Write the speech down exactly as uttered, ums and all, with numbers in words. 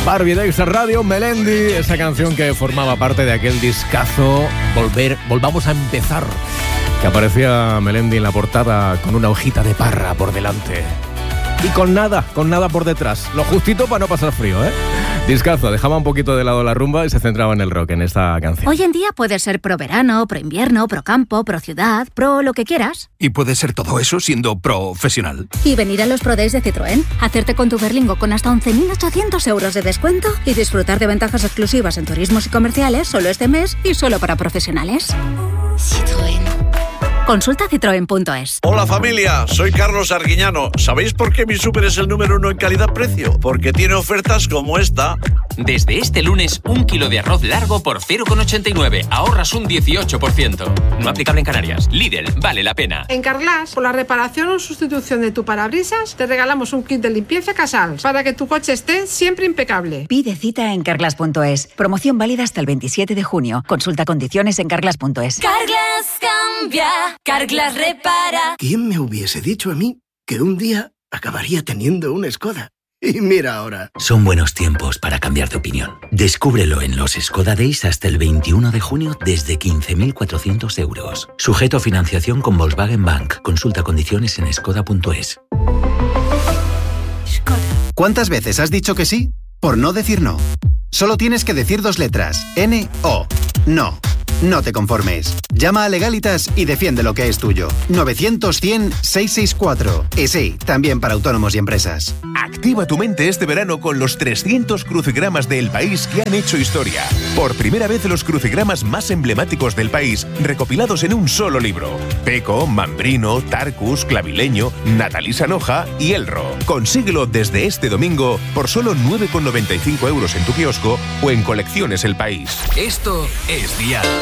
Barbie de Extra Radio, Melendi, esa canción que formaba parte de aquel discazo Volver, Volvamos a Empezar, que aparecía Melendi en la portada con una hojita de parra por delante y con nada, con nada por detrás, lo justito para no pasar frío, ¿eh? Discazo, dejaba un poquito de lado la rumba y se centraba en el rock, en esta canción. Hoy en día puedes ser pro verano, pro invierno, pro campo, pro ciudad, pro lo que quieras. Y puedes ser todo eso siendo profesional. Y venir a los Pro Days de Citroën, hacerte con tu Berlingo con hasta once mil ochocientos euros de descuento y disfrutar de ventajas exclusivas en turismos y comerciales solo este mes y solo para profesionales. Citroën. Consulta citroen punto es. Hola familia, soy Carlos Arguiñano. ¿Sabéis por qué mi súper es el número uno en calidad-precio? Porque tiene ofertas como esta. Desde este lunes, un kilo de arroz largo por cero coma ochenta y nueve. Ahorras un dieciocho por ciento. No aplicable en Canarias. Lidl, vale la pena. En Carglass, por la reparación o sustitución de tu parabrisas, te regalamos un kit de limpieza Casals para que tu coche esté siempre impecable. Pide cita en carglass punto es. Promoción válida hasta el veintisiete de junio. Consulta condiciones en carglass punto es. Carglass cambia, Carglass repara. ¿Quién me hubiese dicho a mí que un día acabaría teniendo una Skoda? Y mira ahora. Son buenos tiempos para cambiar de opinión. Descúbrelo en los Skoda Days hasta el veintiuno de junio desde quince mil cuatrocientos euros. Sujeto a financiación con Volkswagen Bank. Consulta condiciones en skoda punto es. ¿Cuántas veces has dicho que sí por no decir no? Solo tienes que decir dos letras. N O. No. No te conformes. Llama a Legalitas y defiende lo que es tuyo. novecientos cien seiscientos sesenta y cuatro. Y sí, también para autónomos y empresas. Activa tu mente este verano con los trescientos crucigramas del país que han hecho historia. Por primera vez los crucigramas más emblemáticos del país recopilados en un solo libro. Peco, Mambrino, Tarcus, Clavileño, Natalí Sanoja y Elro. Consíguelo desde este domingo por solo nueve coma noventa y cinco euros en tu kiosco o en Colecciones El País. Esto es Dial.